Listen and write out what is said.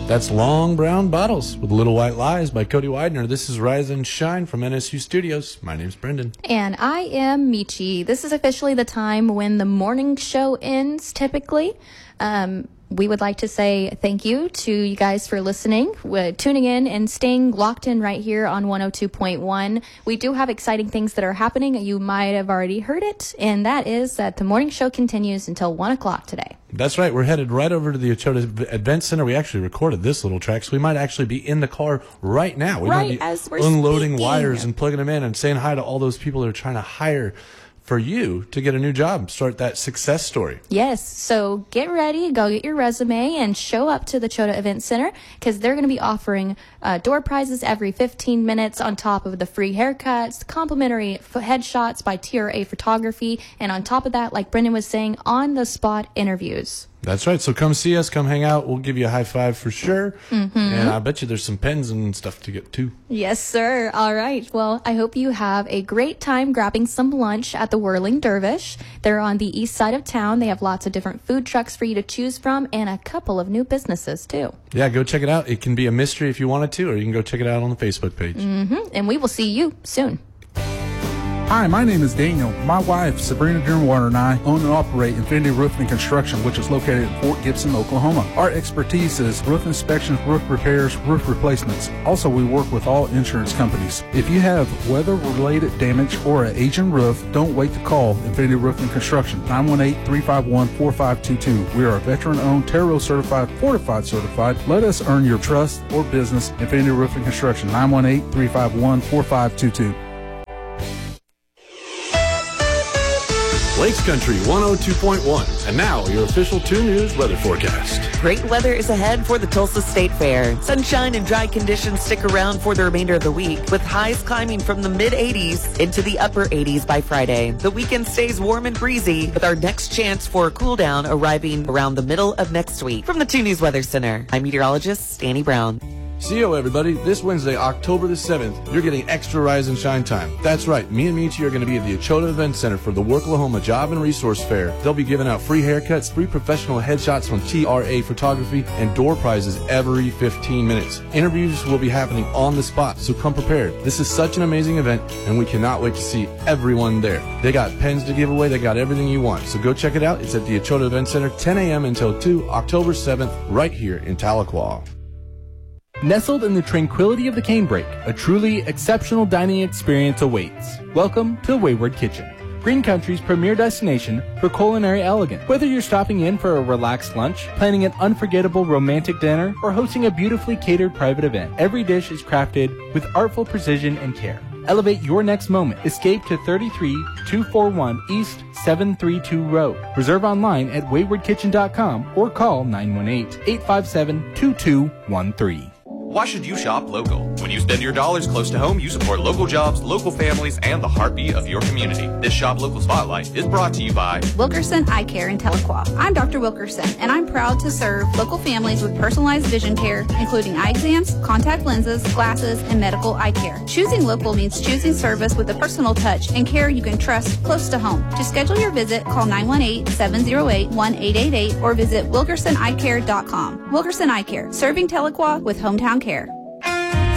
That's Long Brown Bottles with Little White Lies by Cody Widener. This is Rise and Shine from NSU Studios. My name's Brendan. And I am Michi. This is officially the time when the morning show ends, typically. We would like to say thank you to you guys for listening, tuning in, and staying locked in right here on 102.1. We do have exciting things that are happening. You might have already heard it, and that is that the morning show continues until 1 o'clock today. That's right. We're headed right over to the Ochota Event Center. We actually recorded this little track, so we might actually be in the car right now. We might be as we're unloading speaking. wires and plugging them in and saying hi to all those people that are trying to hire for you to get a new job, start that success story. Yes, so get ready, go get your resume, and show up to the Ochota Event Center, because they're going to be offering door prizes every 15 minutes on top of the free haircuts, complimentary headshots by TRA Photography, and on top of that, like Brendan was saying, on-the-spot interviews. That's right. So come see us, come hang out. We'll give you a high five for sure. Mm-hmm. And I bet you there's some pens and stuff to get too. Yes, sir. All right. Well, I hope you have a great time grabbing some lunch at the Whirling Dervish. They're on the east side of town. They have lots of different food trucks for you to choose from and a couple of new businesses too. Yeah, go check it out. It can be a mystery if you wanted to, or you can go check it out on the Facebook page. Mm-hmm. And we will see you soon. Hi, my name is Daniel. My wife, Sabrina Durnwater, and I own and operate Infinity Roofing and Construction, which is located in Fort Gibson, Oklahoma. Our expertise is roof inspections, roof repairs, roof replacements. Also, we work with all insurance companies. If you have weather-related damage or an aging roof, don't wait to call Infinity Roofing and Construction, 918-351-4522. We are a veteran-owned, Terro certified, fortified certified. Let us earn your trust or business. Infinity Roofing and Construction, 918-351-4522. Lakes Country 102.1. And now, your official 2 News weather forecast. Great weather is ahead for the Tulsa State Fair. Sunshine and dry conditions stick around for the remainder of the week, with highs climbing from the mid-80s into the upper 80s by Friday. The weekend stays warm and breezy, with our next chance for a cool down arriving around the middle of next week. From the 2 News Weather Center, I'm meteorologist Danny Brown. See you, everybody. This Wednesday, October the 7th, you're getting extra Rise and Shine time. That's right. Me and Michi are going to be at the Ochota Event Center for the Worklahoma Job and Resource Fair. They'll be giving out free haircuts, free professional headshots from TRA Photography, and door prizes every 15 minutes. Interviews will be happening on the spot, so come prepared. This is such an amazing event, and we cannot wait to see everyone there. They got pens to give away. They got everything you want. So go check it out. It's at the Ochota Event Center, 10 a.m. until 2, October 7th, right here in Tahlequah. Nestled in the tranquility of the canebrake, a truly exceptional dining experience awaits. Welcome to the Wayward Kitchen, Green Country's premier destination for culinary elegance. Whether you're stopping in for a relaxed lunch, planning an unforgettable romantic dinner, or hosting a beautifully catered private event, every dish is crafted with artful precision and care. Elevate your next moment. Escape to 33241 East 732 Road. Reserve online at waywardkitchen.com or call 918-857-2213. Why should you shop local? When you spend your dollars close to home, you support local jobs, local families, and the heartbeat of your community. This Shop Local Spotlight is brought to you by Wilkerson Eye Care in Tahlequah. I'm Dr. Wilkerson, and I'm proud to serve local families with personalized vision care, including eye exams, contact lenses, glasses, and medical eye care. Choosing local means choosing service with a personal touch and care you can trust close to home. To schedule your visit, call 918-708-1888 or visit wilkersoneyecare.com. Wilkerson Eye Care, serving Tahlequah with hometown care.